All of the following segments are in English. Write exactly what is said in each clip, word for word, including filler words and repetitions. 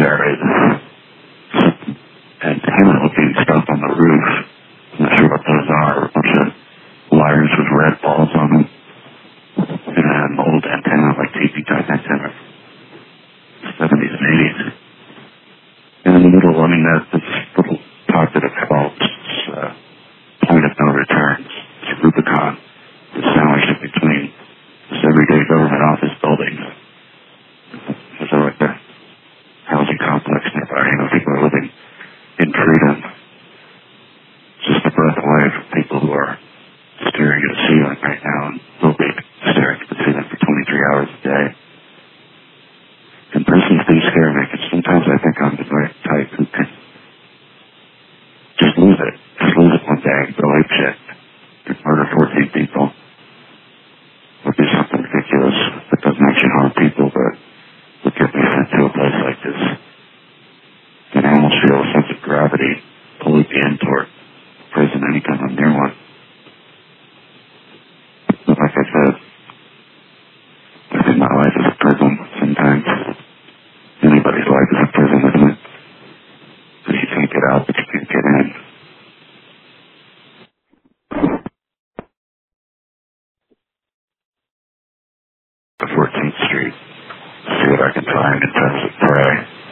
there is antenna-looking stuff on the roof. I'm not sure what those are. A bunch of wires with red balls on them. And an old antenna, like T V type antenna. seventies and eighties. And in the middle, I mean, that this little pocket of fault, uh, point of no return. It's Rubicon. It's sandwiched in between this everyday government office buildings. There's a, like a housing complex nearby. You know, people are living in freedom. Just a breath away from people who are staring at a ceiling right now and will be staring at the ceiling for twenty-three hours a day. And prisons do scare me, because sometimes I think I'm the right type who can just lose it. Just lose it one day and go ape shit. And murder fourteen people. Or do something ridiculous that doesn't actually harm people, but would get me sent to a place like this. And I almost feel a sense of gravity pulling me in toward prison anytime I'm near one. But like I said, I think my life is a prison sometimes. Anybody's life is a prison, isn't it? Because you can't get out, but you can't get in. The fourteenth Street. See what I can find in terms of prey.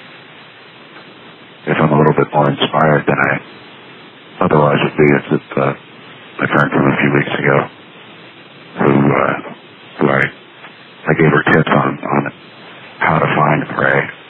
If I'm a little bit more inspired than I otherwise would be, it's with uh, my friend from a few weeks ago, who, uh, who I, I gave her tips on, on how to find prey.